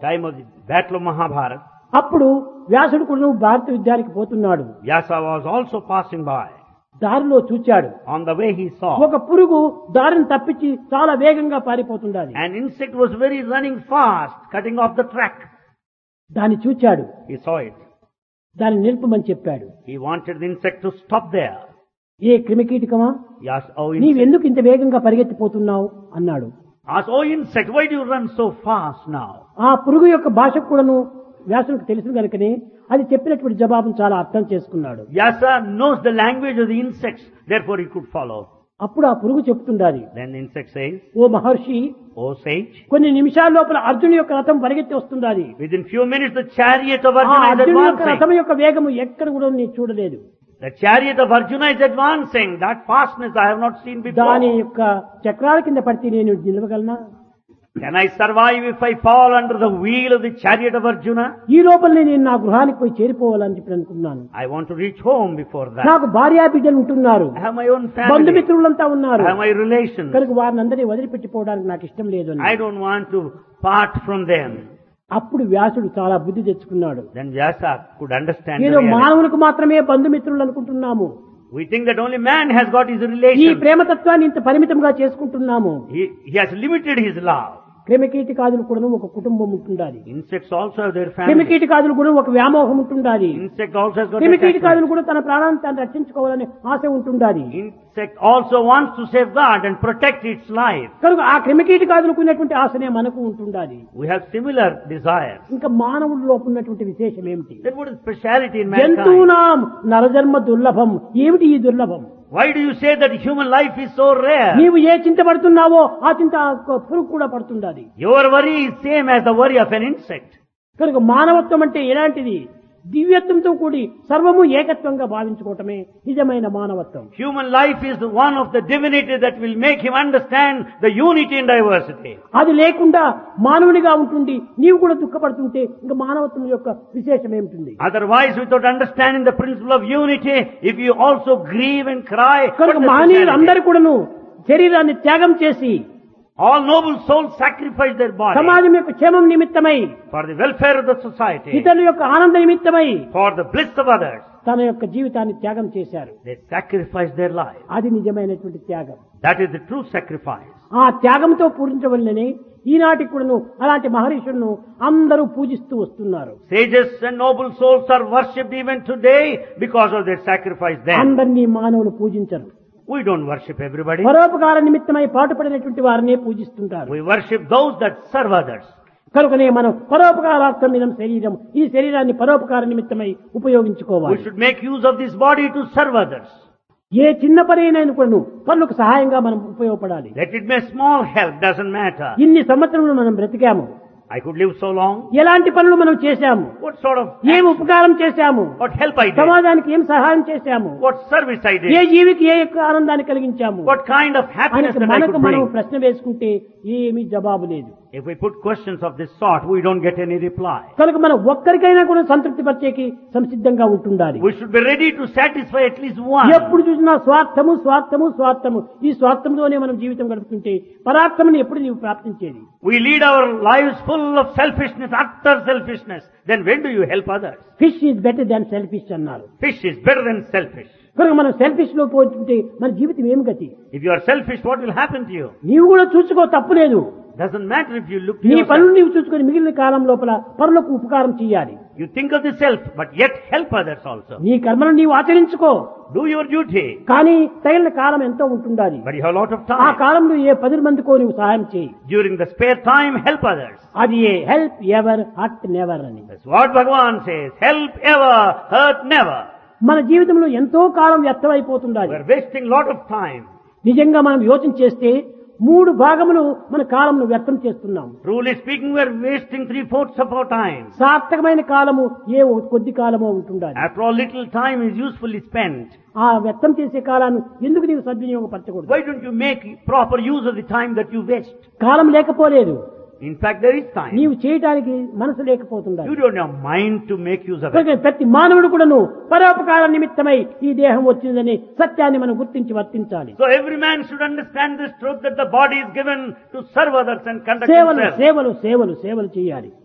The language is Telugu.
time of the battle of Mahabharata, అప్పుడు వ్యాసుడు కూడా భారత యుద్ధానికి పోతున్నాడు. Vyasa was also passing by. దారిలో చూచాడు, On the way he saw ఒక పురుగు దారిని తప్పించి చాలా వేగంగా పారిపోతుండాలి. an insect was very running fast, cutting off the track. దాన్ని చూచాడు, He saw it. దాన్ని నిలుపమని చెప్పాడు. He wanted the insect to stop there. A క్రిమికీటకమా, He asked, oh insect, నీవెందుకు ఇంత వేగంగా పరిగెత్తిపోతున్నావు అన్నాడు. oh insect, why do you run so fast now? ఆ పురుగు యొక్క భాష కూడాను వ్యాసునికి తెలిసిన కనుకనే అది చెప్పినటువంటి జవాబును చాలా అర్థం చేసుకున్నాడు. Vyasa knows the language of the insects, therefore he could follow. అప్పుడు ఆ పురుగు చెప్తుండాలి, Then the insect says, oh Maharshi, oh sage, కొన్ని నిమిషాల లోపల అర్జునుడి యొక్క రథం పరిగెత్తి వస్తుండాలి. within few minutes the chariot of ఆ Arjuna is అర్జునుడి యొక్క రథం advancing. యొక్క వేగము ఎక్కడ కూడా నేను చూడలేదు. The chariot of Arjuna is advancing. That fastness I have not seen దాని before. యొక్క చక్రాల కింద పడితే నేను నిలవగలనా? Can I survive if I fall under the wheel of the chariot of Arjuna? ఈ లోపలనే నేను నా గృహానికి పోయి చేరిపోవాలని చెప్పి అనుకున్నాను. I want to reach home before that. నాకు భార్యా బిడ్డలు ఉంటున్నారు, I have my own family. బంధుమిత్రులంతా ఉన్నారు, I have my relations. కనుక వారిని అందరినీ వదిలిపెట్టిపోవడానికి నాకు ఇష్టం లేదు అని. I don't want to part from them. అప్పుడు వ్యాసుడు చాలా బుద్ధి తెచ్చుకున్నాడు. Then Vyasa could understand the ఏదో reality. మానవులకు మాత్రమే బంధుమిత్రులు అనుకుంటున్నాము, We think that only man has got his ఈ relations. ప్రేమతత్వాన్ని ఇంత పరిమితంగా చేసుకుంటున్నాము. He has limited his love. క్రిమికీటకాదులు కూడా ఒక కుటుంబం ఉంటుండాలి. Insects also have their family. క్రిమికీటకాదులు కూడా ఒక వ్యామోహం ఉంటుండాలి. Insect also has got క్రిమికీటకాదులు attachment. కూడా తన ప్రాణాన్ని తాను రక్షించుకోవాలని ఆశ ఉంటుండాలి. Insect also wants to safeguard and protect its life. కనుక ఆ క్రిమికీటకాదులకు ఉన్నటువంటి ఆశనే మనకు ఉంటుండాలి. We have similar desires. ఇంకా మానవుడి లోపల ఉన్నటువంటి విశేషం ఏమిటి? Then what is speciality in mankind? జంతువునాం నరజన్మ దుర్లభం. ఏమిటి ఈ దుర్లభం? Why do you say that human life is so rare? నీవు ఏ చింత పడుతున్నావో ఆ చింత ఆ పురుగు కూడా పడుతుండాలి. Your worry is same as the worry of an insect. కనుక మానవత్వం అంటే ఎలాంటిది? దివ్యత్వంతో కూడి సర్వము ఏకత్వంగా భావించుకోవటమే నిజమైన మానవత్వం. Human life is one of the divinity that will make him understand the unity in diversity. అది లేకుండా మానవునిగా ఉంటుంది నీవు కూడా దుఃఖపడుతుంటే ఇంకా మానవత్వం యొక్క విశేషం ఏమిటి? Otherwise, without understanding the principle of unity, if you also grieve and cry, కనుక what is మహనీయులు speciality? అందరూ కూడాను శరీరాన్ని త్యాగం చేసి All noble souls sacrifice their body సమాజం యొక్క క్షేమం నిమిత్తమై, for the welfare of the society, ఇతరుల యొక్క ఆనంద నిమిత్తమై for the bliss of others. తన యొక్క జీవితాన్ని త్యాగం చేశారు. They sacrifice their life. అది నిజమైనటువంటి త్యాగం. That is the true sacrifice. ఆ త్యాగంతో పూరించవల్లనే ఈనాటికి కూడాను అలాంటి మహర్షులను అందరూ పూజిస్తూ వస్తున్నారు. Sages and noble souls are worshipped even today because of their sacrifice then. అందరినీ మానవులు పూజించరు. We don't worship everybody. పరోపకార నిమిత్తమై పాటుపడినటువంటి వారినే పూజిస్తుంటారు. We worship those that serve others. కనుకనే మనం పరోపకారార్థం మనం శరీరం, ఈ శరీరాన్ని పరోపకార నిమిత్తమై We ఉపయోగించుకోవాలి. should make use of this body to serve others. ఏ చిన్న పనైనా కూడాను పనులకు సహాయంగా మనం ఉపయోగపడాలి. Let it be a small help, doesn't matter. ఇన్ని సంవత్సరములు మనం బ్రతికాము, I could live so long. ఎలాంటి పనులు మనం చేశాము, What sort of ఏం ఉపకారం చేశాము, what help I did? సమాజానికి ఏం సహాయం చేశాము, What service I A did? జీవికి ఏ యొక్క ఆనందాన్ని కలిగించాము What kind of happiness అని that I మనకు could మనం bring? ప్రశ్న వేసుకుంటే ఏమీ జవాబు లేదు. If we put questions of this sort, we don't get any reply. కనుక మనం ఒక్కరికైనా కూడా సంతృప్తి పరిచేకి సంసిద్ధంగా ఉంటుండాలి. We should be ready to satisfy at least one. ఎప్పుడు చూసినా స్వార్థము స్వార్థము స్వార్థము, ఈ స్వార్థంలోనే మనం జీవితం గడుపుతుంటే పరార్థముని ఎప్పుడు నీవు ప్రాప్తించేది? We lead our lives full of selfishness, utter selfishness. Then when do you help others? Fish is better than selfish అన్నారు. Fish is better than selfish. కనుక మనం సెల్ఫిష్ లో పోతుంటే మన జీవితం ఏమి గతి? If you are selfish, what will happen to you? నీవు కూడా చూసుకో, తప్పు లేదు. Doesn't matter if you look to నీ పనులు yourself. నీవు చూసుకొని మిగిలిన కాలం లోపల పరులకు ఉపకారం చేయాలి. You think of the self, but yet help others also. నీ కర్మను నీవు ఆచరించుకో, Do your duty, కానీ తగిన కాలం ఎంతో ఉంటుండాలి. but you have a lot of ఆ time. కాలంలో ఏ 10 మందికో నీవు సహాయం చేయి. During the spare time, help others. అది ఏ హెల్ప్ ఎవర్ హర్ట్ నెవర్ అని. That's what Bhagavan says. Help ever, hurt never. మన జీవితంలో ఎంతో కాలం వ్యర్థమైపోతుండాలి. We're wasting lot of time. నిజంగా మనం యోచన చేస్తే 3 భాగములు మన కాలంను వ్యర్థం చేస్తున్నాం. Truly speaking, we're wasting 3/4 of our time. సార్థకమైన కాలము ఏ కొద్ది కాలమో ఉంటుండాలి. After all, little time is usefully spent. ఆ వ్యర్థం చేసే కాలాన్ని ఎందుకు నీవు సద్వినియోగపరచకూడదు? Why don't you make proper use of the time that you waste? కాలం లేకపోలేదు, In fact, there is time. నీవు చేయటానికి మనసు లేకపోతుండాలి. You don't have mind to make use of it. కనుక ప్రతి మానవుడు కూడాను పరోపకార నిమిత్తమై ఈ దేహం వచ్చిందని సత్యాన్ని మనం గుర్తించి వర్తించాలి. So every man should understand this truth that the body is given to serve others and conduct సేవలు himself. సేవలు సేవలు సేవలు చేయాలి.